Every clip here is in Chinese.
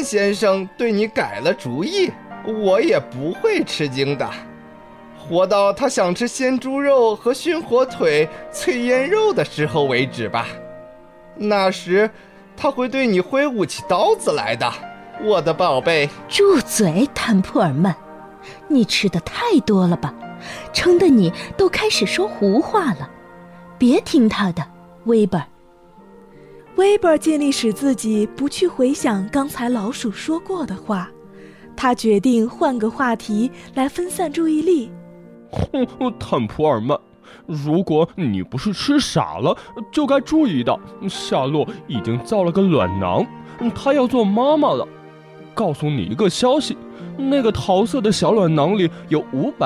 曼先生对你改了主意，我也不会吃惊的。活到他想吃鲜猪肉和熏火腿、脆腌肉的时候为止吧。那时他会对你挥舞起刀子来的，我的宝贝。 住嘴，坦普尔曼，你吃的太多了吧，撑得你都开始说胡话了。别听他的，威伯。 威伯尽力使自己不去回想刚才老鼠说过的话，他决定换个话题来分散注意力。 坦普尔曼，如果你不是吃傻了，就该注意到夏洛已经造了个卵囊，她要做妈妈了。告诉你一个消息，那个桃色的小卵囊里有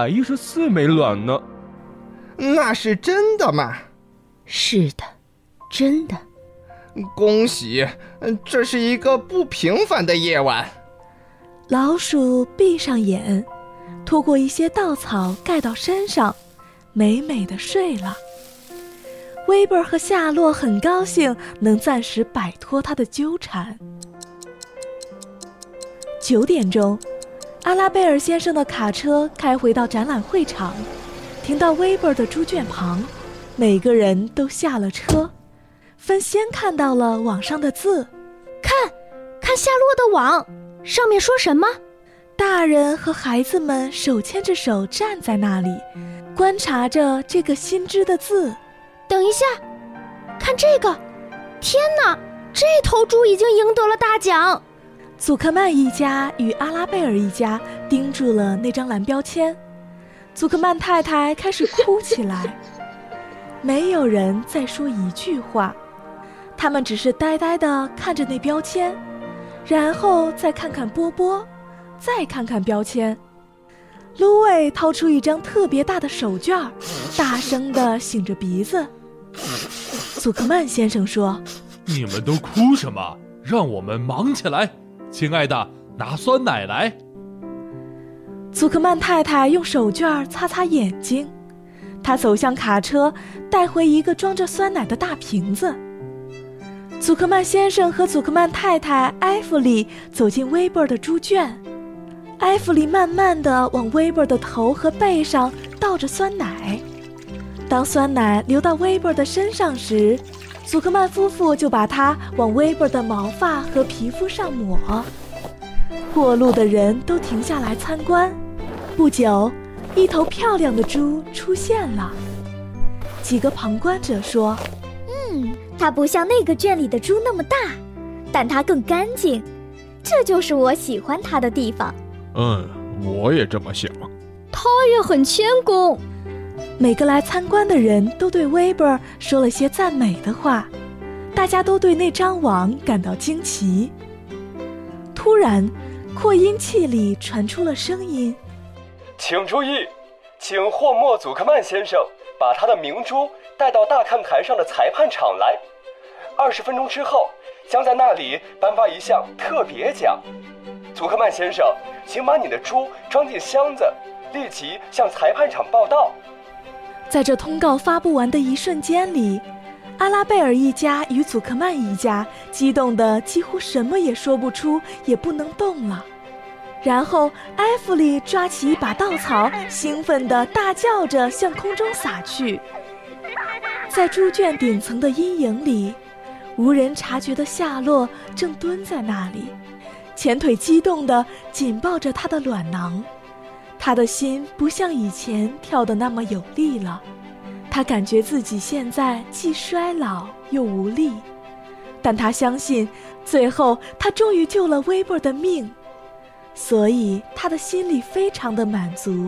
514枚卵呢。 那是真的吗？ 是的，真的。 恭喜，这是一个不平凡的夜晚。 老鼠闭上眼，拖过一些稻草盖到身上，美美地睡了。威伯和夏洛很高兴能暂时摆脱他的纠缠。9点钟，阿拉贝尔先生的卡车开回到展览会场，停到威伯的猪圈旁，每个人都下了车，分先看到了网上的字。 看夏洛的网，上面说什么？ 大人和孩子们手牵着手站在那里，观察着这个新知的字。 等一下，看这个！天哪，这头猪已经赢得了大奖！ 祖克曼一家与阿拉贝尔一家盯住了那张蓝标签，祖克曼太太开始哭起来。没有人再说一句话，他们只是呆呆地看着那标签，然后再看看波波，再看看标签。芦苇掏出一张特别大的手绢，大声地擤着鼻子。祖克曼先生说：“ 你们都哭什么？让我们忙起来！亲爱的，拿酸奶来。” 祖克曼太太用手绢擦擦眼睛，她走向卡车，带回一个装着酸奶的大瓶子。祖克曼先生和祖克曼太太埃弗里走进威伯的猪圈，埃弗里慢慢地往威伯的头和背上倒着酸奶。当酸奶流到威伯的身上时，祖克曼夫妇就把它往威伯的毛发和皮肤上抹。过路的人都停下来参观。不久，一头漂亮的猪出现了。几个旁观者说：“ 它不像那个圈里的猪那么大，但它更干净，这就是我喜欢它的地方。” 我也这么想。 他也很谦恭。 每个来参观的人都对威伯说了些赞美的话，大家都对那张网感到惊奇。突然，扩音器里传出了声音：“ 请注意，请霍莫·祖克曼先生把他的明珠带到大看台上的裁判场来。20分钟之后，将在那里颁发一项特别奖。祖克曼先生，请把你的猪装进箱子，立即向裁判场报到。” 在这通告发布完的一瞬间里，阿拉贝尔一家与祖克曼一家激动得几乎什么也说不出，也不能动了。然后埃弗里抓起一把稻草，兴奋地大叫着向空中撒去。在猪圈顶层的阴影里，无人察觉的夏洛正蹲在那里，前腿激动地紧抱着他的卵囊。他的心不像以前跳得那么有力了，他感觉自己现在既衰老又无力，但他相信最后他终于救了威伯的命，所以他的心里非常的满足。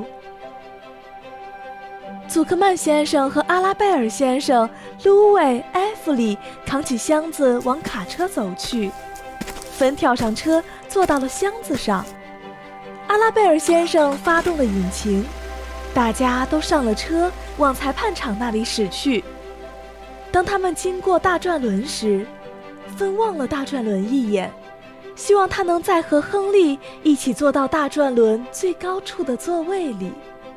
祖克曼先生和阿拉贝尔先生、芦苇、埃弗里扛起箱子往卡车走去，芬跳上车坐到了箱子上。阿拉贝尔先生发动了引擎，大家都上了车，往裁判场那里驶去。当他们经过大转轮时，芬望了大转轮一眼，希望他能再和亨利一起坐到大转轮最高处的座位里。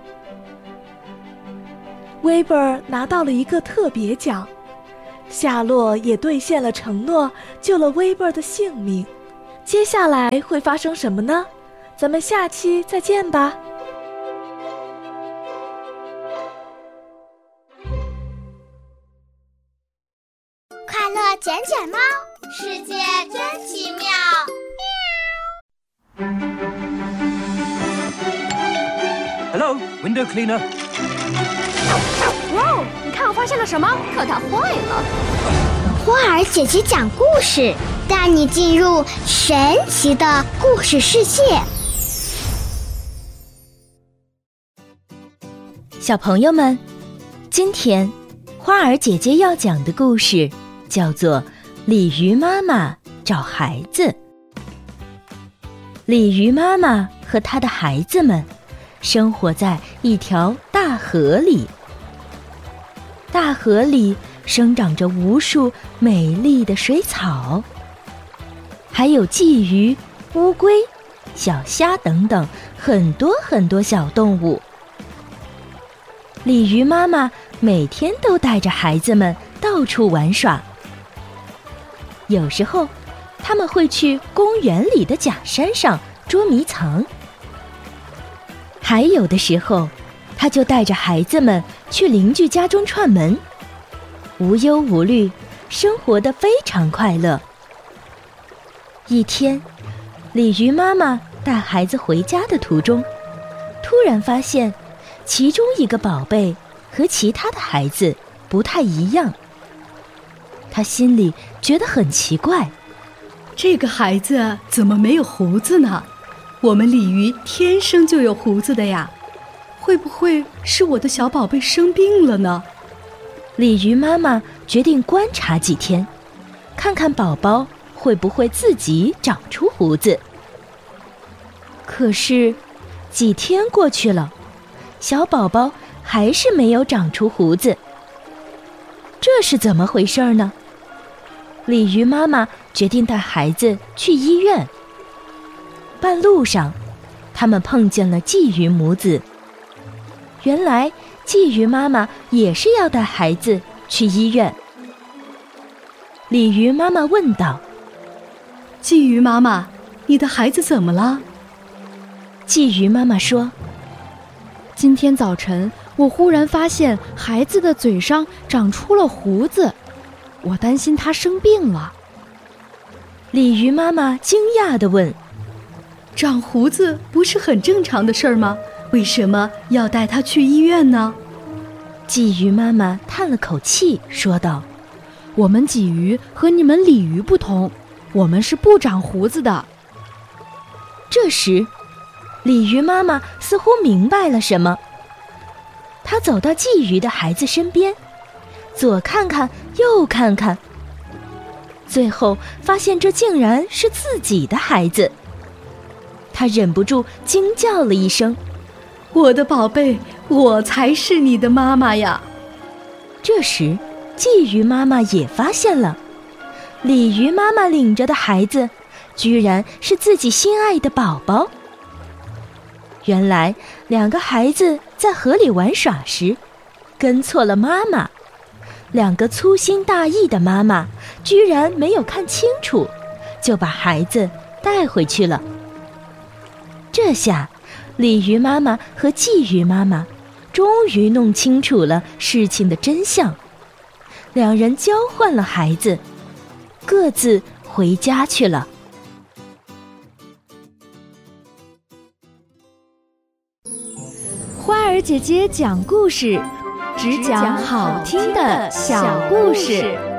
威伯拿到了一个特别奖，夏洛也兑现了承诺，救了威伯的性命。 接下来会发生什么呢？咱们下期再见吧。 快乐卷卷猫，世界真奇妙。 Hello, window cleaner. 哇哦，你看我发现了什么？可它坏了。花儿姐姐讲故事，带你进入神奇的故事世界。 小朋友们，今天花儿姐姐要讲的故事叫做《鲤鱼妈妈找孩子》。鲤鱼妈妈和她的孩子们生活在一条大河里，大河里生长着无数美丽的水草，还有鲫鱼、乌龟、小虾等等很多很多小动物。鲤鱼妈妈每天都带着孩子们到处玩耍，有时候他们会去公园里的假山上捉迷藏，还有的时候他就带着孩子们去邻居家中串门，无忧无虑，生活得非常快乐。一天，鲤鱼妈妈带孩子回家的途中，突然发现其中一个宝贝和其他的孩子不太一样，她心里觉得很奇怪， 这个孩子怎么没有胡子呢？我们鲤鱼天生就有胡子的呀，会不会是我的小宝贝生病了呢？ 鲤鱼妈妈决定观察几天，看看宝宝会不会自己长出胡子。可是几天过去了，小宝宝还是没有长出胡子，这是怎么回事呢？鲤鱼妈妈决定带孩子去医院。半路上，他们碰见了鲫鱼母子。原来鲫鱼妈妈也是要带孩子去医院。鲤鱼妈妈问道： 鲫鱼妈妈，你的孩子怎么了？ 鲫鱼妈妈说： 今天早晨我忽然发现孩子的嘴上长出了胡子，我担心他生病了。 鲤鱼妈妈惊讶地问： 长胡子不是很正常的事儿吗？为什么要带他去医院呢？ 鲫鱼妈妈叹了口气说道： 我们鲫鱼和你们鲤鱼不同，我们是不长胡子的。 这时鲤鱼妈妈似乎明白了什么，她走到鲫鱼的孩子身边，左看看右看看，最后发现这竟然是自己的孩子。她忍不住惊叫了一声： 我的宝贝，我才是你的妈妈呀！ 这时鲫鱼妈妈也发现了，鲤鱼妈妈领着的孩子居然是自己心爱的宝宝。原来两个孩子在河里玩耍时跟错了妈妈，两个粗心大意的妈妈居然没有看清楚，就把孩子带回去了。这下鲤鱼妈妈和鲫鱼妈妈终于弄清楚了事情的真相，两人交换了孩子，各自回家去了。 花儿姐姐讲故事，只讲好听的小故事。